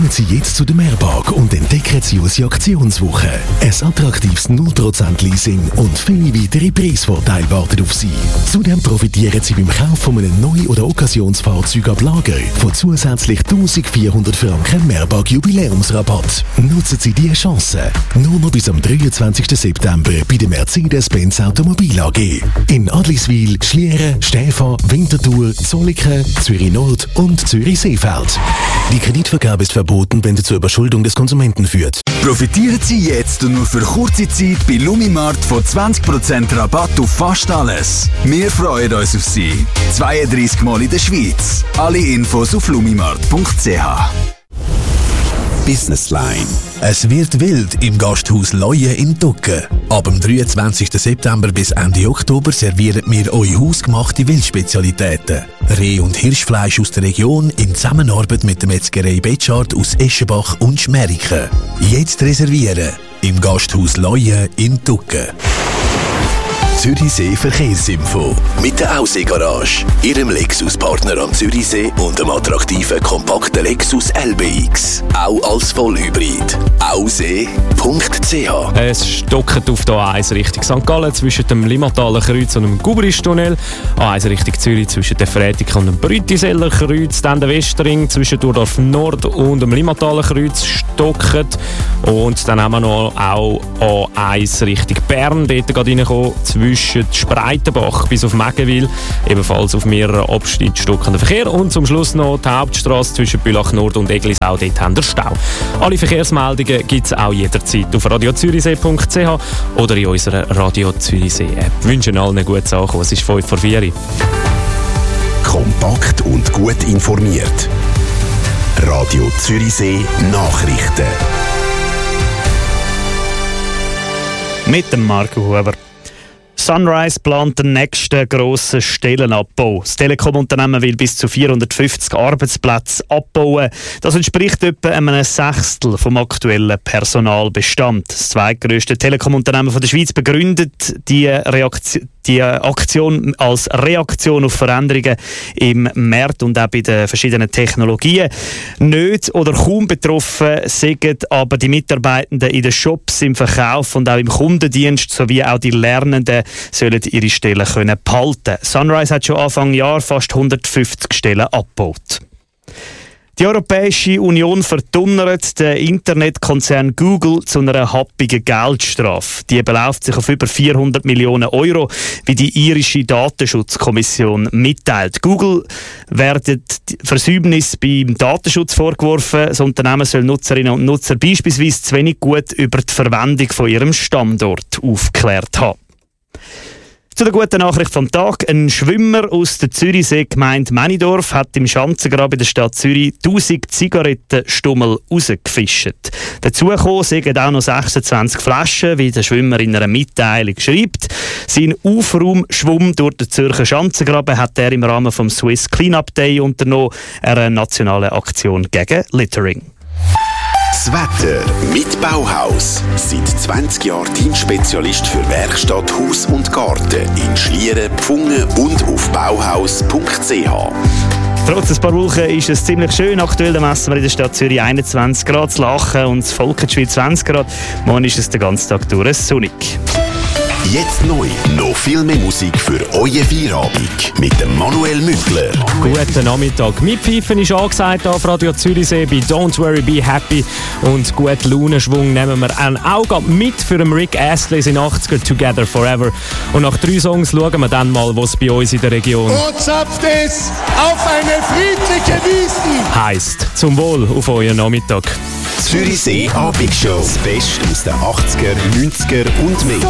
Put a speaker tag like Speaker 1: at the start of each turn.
Speaker 1: Kommen Sie jetzt zu der Mehrpark und entdecken Sie unsere Aktionswoche. Ein attraktives 0% Leasing und viele weitere Preisvorteile warten auf Sie. Zudem profitieren Sie beim Kauf von einem Neu- oder Occasionsfahrzeug ab Lager von zusätzlich 1400 Franken Mehrpark Jubiläumsrabatt. Nutzen Sie diese Chance. Nur noch bis am 23. September bei der Mercedes-Benz Automobil AG. In Adliswil, Schlieren, Stäfa, Winterthur, Zollikofen, Zürich Nord und Zürich Seefeld. Die Kreditvergabe ist verboten, wenn sie zur Überschuldung des Konsumenten führt.
Speaker 2: Profitieren Sie jetzt und nur für kurze Zeit bei Lumimart von 20% Rabatt auf fast alles. Wir freuen uns auf Sie. 32 Mal in der Schweiz. Alle Infos auf lumimart.ch.
Speaker 3: Businessline. Es wird wild im Gasthaus Leue in Tucken. Ab dem 23. September bis Ende Oktober servieren wir euch hausgemachte Wildspezialitäten. Reh- und Hirschfleisch aus der Region in Zusammenarbeit mit der Metzgerei Betschart aus Eschenbach und Schmeriken. Jetzt reservieren im Gasthaus Leue in Tucken. Zürichsee Verkehrsinfo mit der Ausseegarage, Ihrem Lexus-Partner am Zürichsee und dem attraktiven kompakten Lexus LBX. Auch als Vollhybrid. Aussee.ch.
Speaker 4: Es stockt auf der A1 Richtung St. Gallen zwischen dem Limmataler Kreuz und dem Gubristunnel. A1 Richtung Zürich zwischen der Frätik und dem Brütiseller Kreuz. Dann der Westring zwischen Durdorf Nord und dem Limmataler Kreuz stockt. Und dann haben wir noch auch A1 Richtung Bern. Dort geht reinkommen zwischen Spreitenbach bis auf Meggenwil. Ebenfalls auf mehreren Abschnitten stockender Verkehr. Und zum Schluss noch die Hauptstrasse zwischen Bülach Nord und Eglisau. Dort haben wir Stau. Alle Verkehrsmeldungen gibt es auch jederzeit auf radiozürichsee.ch oder in unserer Radio Zürichsee App. Wir wünschen allen eine gute Sache. Es ist 5:04.
Speaker 3: Kompakt und gut informiert. Radio Zürichsee Nachrichten.
Speaker 5: Mit dem Marco Huber. Sunrise plant den nächsten grossen Stellenabbau. Das Telekom-Unternehmen will bis zu 450 Arbeitsplätze abbauen. Das entspricht etwa einem Sechstel vom aktuellen Personalbestand. Das zweitgrösste Telekom-Unternehmen der Schweiz begründet die Aktion als Reaktion auf Veränderungen im Markt und auch bei den verschiedenen Technologien. Nicht oder kaum betroffen sind aber die Mitarbeitenden in den Shops, im Verkauf und auch im Kundendienst sowie auch die Lernenden sollen ihre Stellen können behalten. Sunrise hat schon Anfang Jahr fast 150 Stellen abgebaut. Die Europäische Union verdunnert den Internetkonzern Google zu einer happigen Geldstrafe. Die beläuft sich auf über 400 Millionen Euro, wie die irische Datenschutzkommission mitteilt. Google werden Versäumnisse beim Datenschutz vorgeworfen. Das Unternehmen soll Nutzerinnen und Nutzer beispielsweise zu wenig gut über die Verwendung von ihrem Standort aufgeklärt haben. Zu der guten Nachricht vom Tag. Ein Schwimmer aus der Zürichsee-Gemeinde Männidorf hat im Schanzengraben in der Stadt Zürich 1000 Zigarettenstummel rausgefischt. Dazu sind auch noch 26 Flaschen, wie der Schwimmer in einer Mitteilung schreibt. Sein Aufraumschwumm durch den Zürcher Schanzengraben hat er im Rahmen vom Swiss Cleanup Day unternommen, einer nationalen Aktion gegen Littering.
Speaker 3: Das Wetter mit Bauhaus. Seit 20 Jahren Teamspezialist für Werkstatt, Haus und Garten in Schlieren, Pfungen und auf bauhaus.ch.
Speaker 5: Trotz ein paar Wolken ist es ziemlich schön. Aktuell messen wir in der Stadt Zürich 21 Grad, das Lachen und das Volkenschwil 20 Grad. Morgen ist es den ganzen Tag durch sonnig.
Speaker 3: Jetzt neu, noch viel mehr Musik für euren Feierabend mit dem Manuel Mückler.
Speaker 4: Guten Nachmittag. Mitpfeifen ist angesagt auf Radio Zürichsee bei Don't Worry, Be Happy. Und guten Launenschwung nehmen wir auch mit für den Rick Astley in 80er Together Forever. Und nach 3 Songs schauen wir dann mal, was bei uns in der Region
Speaker 6: zapft es auf eine friedliche Wiesn.
Speaker 4: heisst. Zum Wohl auf euren Nachmittag.
Speaker 3: Zürichsee Abendshow. Das Beste aus den 80er, 90er und mehr.